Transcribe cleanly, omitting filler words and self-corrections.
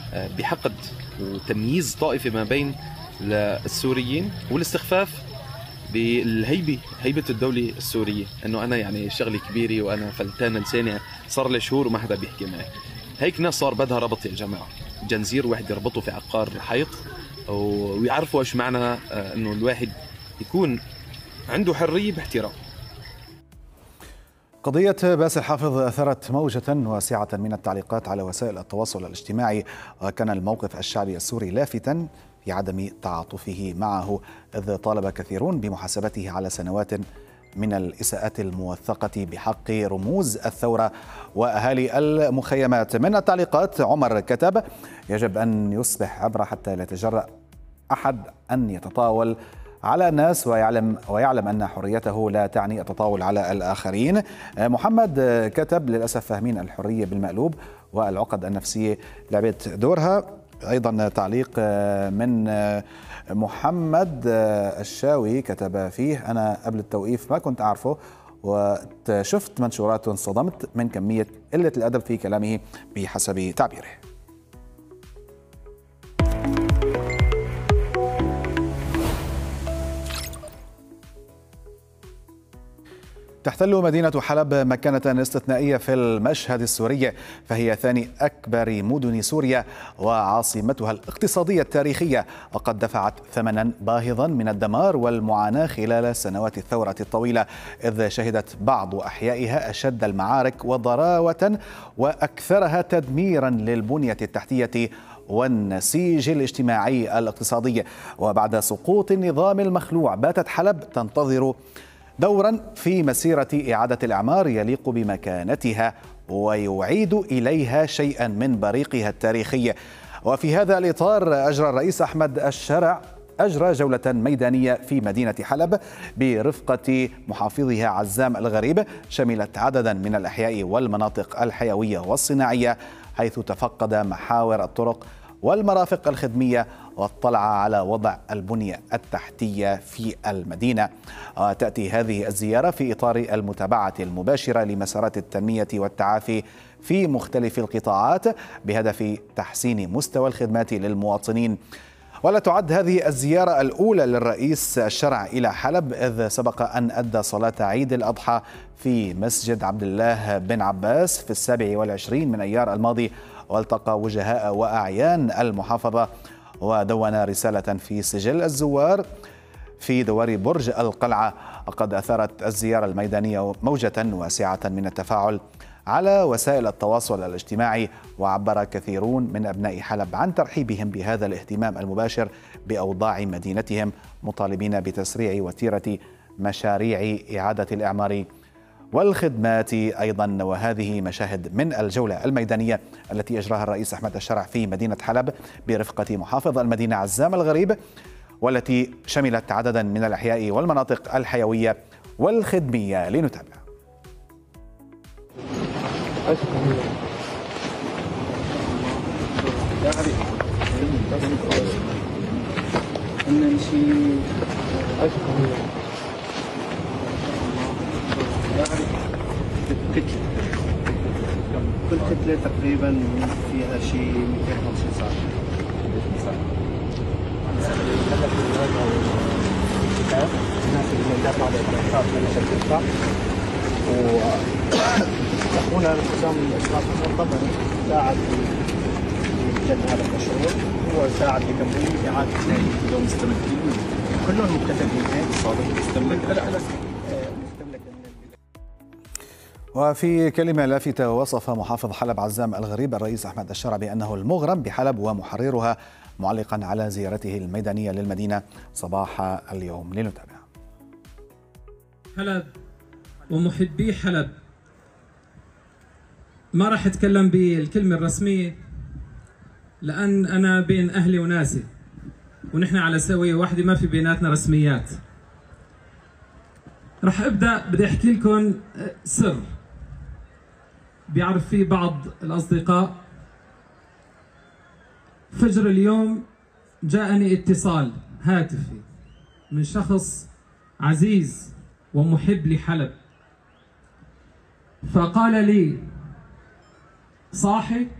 بحقد وتمييز طائفي ما بين السوريين والاستخفاف هيبة الدولة السورية، انه انا يعني شغلي كبيرة وانا فلتان لساني صار لي شهور وما حدا بيحكي معي. هيك ناس صار بدها ربط يا جماعة، جنزير واحد يربطه في عقار حيط ويعرفوا ايش معنى انه الواحد يكون عنده حرية باحترام. قضية باسل حافظ أثرت موجة واسعة من التعليقات على وسائل التواصل الاجتماعي، وكان الموقف الشعبي السوري لافتاً في عدم تعاطفه معه، إذ طالب كثيرون بمحاسبته على سنوات من الإساءات الموثقة بحق رموز الثورة وأهالي المخيمات. من التعليقات عمر كتب: يجب أن يصبح عبرة حتى لا يتجرأ أحد أن يتطاول على الناس ويعلم أن حريته لا تعني التطاول على الآخرين. محمد كتب: للأسف فاهمين الحرية بالمقلوب والعقد النفسية لعبت دورها. أيضا تعليق من محمد الشاوي كتب فيه: أنا قبل التوقيف ما كنت أعرفه، وشفت منشوراته انصدمت من كمية قلة الأدب في كلامه بحسب تعبيره. تحتل مدينة حلب مكانة استثنائية في المشهد السوري، فهي ثاني أكبر مدن سوريا وعاصمتها الاقتصادية التاريخية، وقد دفعت ثمنا باهظا من الدمار والمعاناة خلال سنوات الثورة الطويلة، إذ شهدت بعض أحيائها أشد المعارك وضراوة وأكثرها تدميرا للبنية التحتية والنسيج الاجتماعي الاقتصادي. وبعد سقوط النظام المخلوع باتت حلب تنتظر دورا في مسيرة إعادة الإعمار يليق بمكانتها ويعيد إليها شيئا من بريقها التاريخي. وفي هذا الإطار أجرى الرئيس أحمد الشرع جولة ميدانية في مدينة حلب برفقة محافظها عزام الغريب، شملت عددا من الأحياء والمناطق الحيوية والصناعية، حيث تفقد محاور الطرق والمرافق الخدمية واطلع على وضع البنية التحتية في المدينة. تأتي هذه الزيارة في إطار المتابعة المباشرة لمسارات التنمية والتعافي في مختلف القطاعات بهدف تحسين مستوى الخدمات للمواطنين. ولا تعد هذه الزيارة الأولى للرئيس الشرع إلى حلب، إذ سبق أن أدى صلاة عيد الأضحى في مسجد عبد الله بن عباس في 27 من أيار الماضي، والتقى وجهاء وأعيان المحافظة ودون رسالة في سجل الزوار في دوار برج القلعة. وقد أثارت الزيارة الميدانية موجة واسعة من التفاعل على وسائل التواصل الاجتماعي، وعبر كثيرون من أبناء حلب عن ترحيبهم بهذا الاهتمام المباشر بأوضاع مدينتهم، مطالبين بتسريع وتيرة مشاريع إعادة الإعمار والخدمات أيضا. وهذه مشاهد من الجولة الميدانية التي أجراها الرئيس أحمد الشرع في مدينة حلب برفقة محافظ المدينة عزام الغريب، والتي شملت عددا من الأحياء والمناطق الحيوية والخدمية. لنتابع. كل كتلة تقريبا فيها شيء 250 ساعة. الناس اللي دافعوا على الإشراف من الدفاع وأخونا الحسام الإشراف طبعا ساعد في جد هذا المشروع، هو ساعد في تمويل إعادة كلهم مستملكين، كلهم مكتفين صادق مستملك. وفي كلمة لافتة وصف محافظ حلب عزام الغريب الرئيس أحمد الشرع بأنه المغرم بحلب ومحررها، معلقا على زيارته الميدانية للمدينة صباح اليوم. لنتابع. حلب ومحبي حلب، ما راح أتكلم بالكلمة الرسمية لأن أنا بين أهلي وناسي ونحن على سوية واحدة، ما في بيناتنا رسميات. راح بدي أحكي لكم سر بيعرف فيه بعض الأصدقاء. فجر اليوم جاءني اتصال هاتفي من شخص عزيز ومحب لحلب، فقال لي: صاحي